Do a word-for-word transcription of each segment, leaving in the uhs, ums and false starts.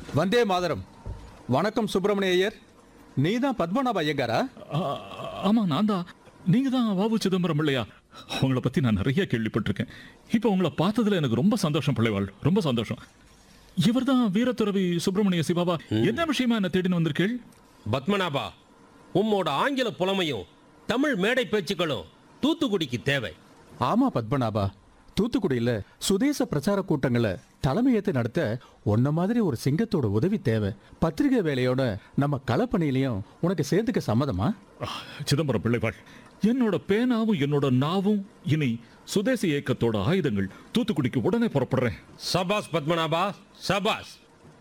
வந்தே மாதரம். வணக்கம் சுப்பிரமணிய ஐயர். நீ தான் பத்மநாப ஐயங்காரா? ஆமா, நான் தான். நீங்க தான் வாவு சிதம்பரம் இல்லையா? உங்களை பத்தி நான் நிறைய கேள்விப்பட்டிருக்கேன். இப்போ உங்களை பார்த்ததுல எனக்கு ரொம்ப சந்தோஷம் பிள்ளைவாள், ரொம்ப சந்தோஷம். இவர் தான் வீரத்துறவி சுப்பிரமணிய சிவாவா? என்ன விஷயமா என்ன தேடின்னு வந்திருக்கேள்? பத்மநாபா, உம்மோட ஆங்கில புலமையும் தமிழ் மேடை பேச்சுக்களும் தூத்துக்குடிக்கு தேவை. ஆமா பத்மநாபா, தூத்துக்குடியில சுதேச பிரச்சார கூட்டங்களை தலைமையேற்று நடத்த உன்ன மாதிரி ஒரு சிங்கத்தோட உதவி தேவை. பத்திரிகை வேலையோட நம்ம களப்பணியிலையும் உனக்கு சேர்த்துக்க சம்மதமா? சிதம்பரம் பிள்ளைவாள், என்னோட பேனாவும் என்னோட நாவும் இனி சுதேசி இயக்கத்தோட ஆயுதங்கள். தூத்துக்குடிக்கு உடனே புறப்படுறேன். சபாஸ் பத்மநாபா, சபாஸ்.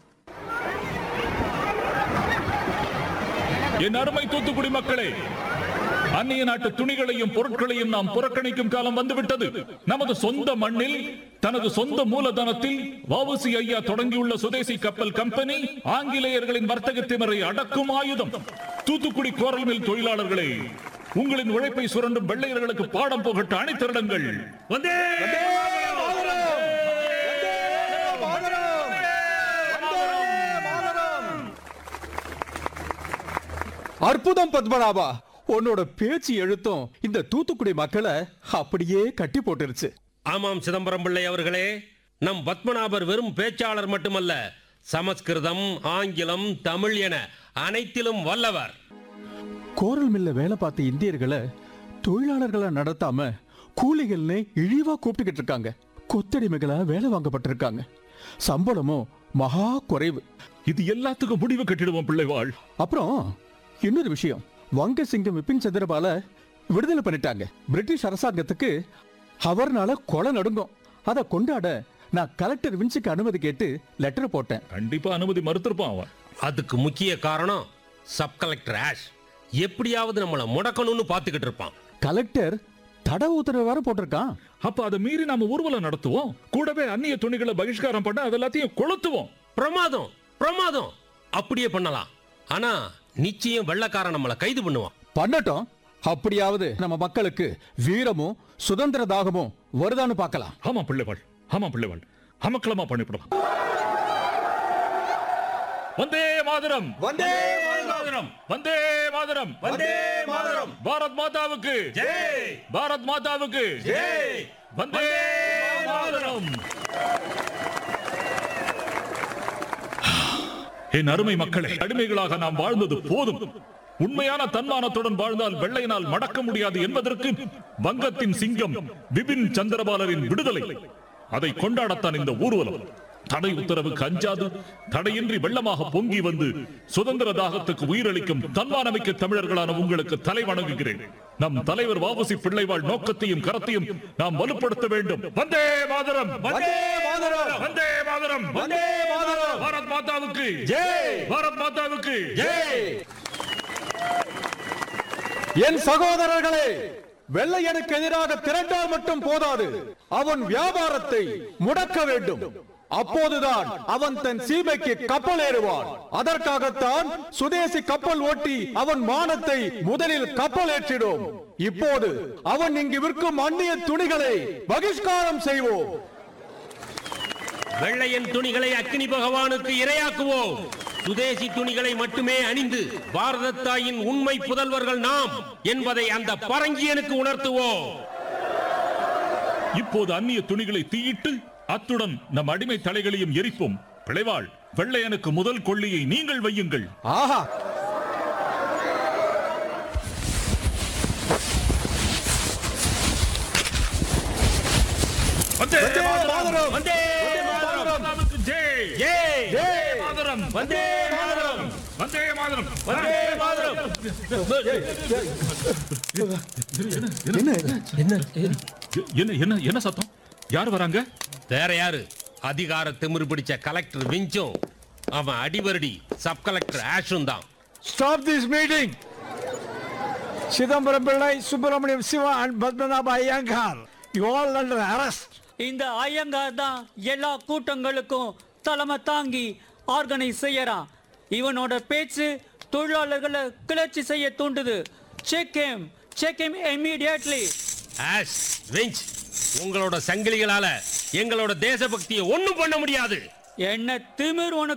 என் அருமை தூத்துக்குடி மக்களே, அந்நிய நாட்டு துணிகளையும் பொருட்களையும் நாம் புறக்கணிக்கும் காலம் வந்துவிட்டது. நமது சொந்த மண்ணில் தனது சொந்த மூலதனத்தில் வஉசி ஐயா தொடங்கியுள்ள சுதேசி கப்பல் கம்பெனி ஆங்கிலேயர்களின் வர்த்தக திமிரை அடக்கும் ஆயுதம். தூத்துக்குடி கோரல் மில் தொழிலாளர்களே, உங்களின் உழைப்பை சுரண்டும் வெள்ளையர்களுக்கு பாடம் புகட்ட அணிதிரளுங்கள். வந்தே அற்புதம் பத்மநாபா, உன்னோட பேச்சு எழுத்தும் இந்த தூத்துக்குடி மக்களை அப்படியே கட்டி போட்டுருச்சு. ஆமாம் சிதம்பரம் பிள்ளை அவர்களே, நம் பத்மநாபர் வெறும் பேச்சாளர் மட்டுமல்ல, சமஸ்கிருதம், ஆங்கிலம், தமிழ் என அனைத்திலும் வல்லவர். கோரல் மில்ல வேலை பார்த்த இந்தியர்களை தொழிலாளர்களை நடத்தாம கூலிகள்னு இழிவா கூப்பிட்டுக்கிட்டு இருக்காங்க. கொத்தடிமைகளா வேலை வாங்கப்பட்டிருக்காங்க. சம்பளமும் மகா குறைவு. இது எல்லாத்துக்கும் முடிவு கட்டிடுவோம் பிள்ளைவாள். அப்புறம் இன்னொரு விஷயம், வங்க சிங்கம் விபின் சந்திரபால விடுதலை பண்ணிட்டாங்க. பிரிட்டிஷ் அரசாங்கத்துக்கு அவர்னால கொலை நடுங்கும். அதை கொண்டாட நான் கலெக்டர் வின்ஸுக்கு அனுமதி கேட்டு லெட்டர் போட்டேன். கண்டிப்பா அனுமதி மறுத்திருப்பான் அவன். அதுக்கு முக்கிய காரணம் சப் கலெக்டர் ஆஷ் எப்படியாவது நம்மளை முடக்கணும்னு பார்த்துக்கிட்டு இருப்பான். கலெக்டர் தடை உத்தரவு வேற போட்டிருக்கான். அப்ப அதை மீறி நாம ஊர்வலம் நடத்துவோம். கூடவே அந்நிய துணிகளை பகிஷ்காரம் பண்ண அது எல்லாத்தையும் கொளுத்துவோம். பிரமாதம், பிரமாதம். அப்படியே பண்ணலாம். ஆனா நிச்சயம் வெள்ளக்காரன் நம்மளை கைது பண்ணுவான். பண்ணட்டும். அப்படியாவது நம்ம மக்களுக்கு வீரமும் சுதந்திர தாகமும் வருதான்னு பார்க்கலாம். ஆமா பிள்ளைவாள், ஆமா பிள்ளைவாள், அமக்களமா பண்ணிவிடலாம். வந்தே மாதரம், வந்தே மாதரம், வந்தே மாதரம், வந்தே மாதரம். பாரத் மாதாவுக்கு ஜெய், பாரத் மாதாவுக்கு ஜெய், வந்தே மாதரம். என் அருமை மக்களே, அடிமைகளாக நாம் வாழ்ந்தது போதும். உண்மையான தன்மானத்துடன் வாழ்ந்தால் வெள்ளையினால் மடக்க முடியாது என்பதற்கு வங்கத்தின் சிங்கம் விபின் சந்திரபாலரின் விடுதலை. அதை கொண்டாடத்தான் இந்த ஊர்வலம். தடை உத்தரவுக்கு அஞ்சாது தடையின்றி வெள்ளமாக பொங்கி வந்து சுதந்திர தாகத்துக்கு உயிரளிக்கும் தன்மானமிக்க தமிழர்களான உங்களுக்கு தலை வணங்குகிறேன். நம் தலைவர் வஉசி பிள்ளைவாள் நோக்கத்தையும் கரத்தையும் நாம் வலுப்படுத்த வேண்டும். வந்தே மாதரம், வந்தே மாதரம், வந்தே மாதரம், வந்தே மாதரம். பாரத் மாதாவுக்கு ஜெய், பாரத் மாதாவுக்கு ஜெய். என் சகோதரர்களே, வெள்ளையனுக்கு எதிராக திரண்டால் மட்டும் போதாது, அவன் வியாபாரத்தை முடக்க வேண்டும். அப்போதுதான் அவன் தன் சீமைக்கு கப்பல் ஏறுவான். அதற்காகத்தான் சுதேசி கப்பல் ஓட்டி அவன் மானத்தை முதலில் கப்பல் ஏற்றிடும். இப்போது அவன் இங்கு விற்கும் அந்நிய துணிகளை பகிஷ்காரம் செய்வோம். வெள்ளையன் துணிகளை அக்னி பகவானுக்கு இரையாக்குவோம். சுதேசி துணிகளை மட்டுமே அணிந்து பாரத தாயின் உண்மை புதல்வர்கள் நாம் என்பதை அந்த பரங்கியனுக்கு உணர்த்துவோம். இப்போது அந்நிய துணிகளை தீயிட்டு அத்துடன் நம் அடிமை தலைகளையும் எரிப்போம். பிள்ளைவாள், வெள்ளையனுக்கு முதல் கொள்ளியை நீங்கள் வையுங்கள். ஆஹா, வந்தே மாதரம், வந்தே மாதரம், ஜெய், ஜெய், ஜெய் மாதரம், வந்தே மாதரம், வந்தே மாதரம், வந்தே மாதரம். என்ன என்ன என்ன என்ன சத்தம்? யார் வராங்க? வேற யாரு? அதிகார திமிரு பிடிச்ச கலெக்டர் விஞ்சும் அவன் அடிவருடி சப் கலெக்டர் ஆஷும் தான். Stop this meeting. Chidambaram Pillai, Subramaniam Siva and Padmanabha Iyengar, you all under arrest. இந்த ஐயங்கார் தான் எல்லா கூட்டங்களுக்கும் தலைமை தாங்கி ஆர்கனைஸ் செய்யறான். இவனோட பேச்சு தொழிலாளர்களை கிளர்ச்சி செய்ய தூண்டுது. Check him, check him immediately. Ash, winch, உங்களோட சங்கிலிகளால எங்களோட தேசபக்தியை ஒண்ணும் பண்ண முடியாது. என்ன திமிர் உனக்கு